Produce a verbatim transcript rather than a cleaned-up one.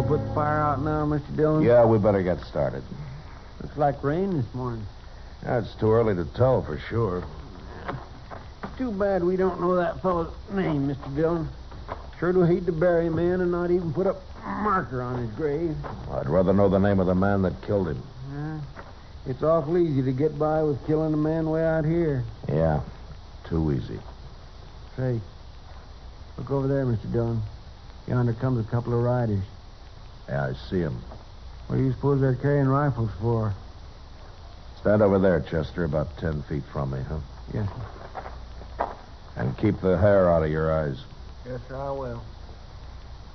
put the fire out now, Mister Dillon? Yeah, we better get started. Looks like rain this morning. Yeah, it's too early to tell for sure. Too bad we don't know that fellow's name, Mister Dillon. Sure do hate to bury a man and not even put a marker on his grave. I'd rather know the name of the man that killed him. Yeah. It's awful easy to get by with killing a man way out here. Yeah, too easy. Say, look over there, Mister Dillon. Yonder comes a couple of riders. Yeah, I see him. What do you suppose they're carrying rifles for? Stand over there, Chester, about ten feet from me, huh? Yes, sir. And keep the hair out of your eyes. Yes, sir, I will.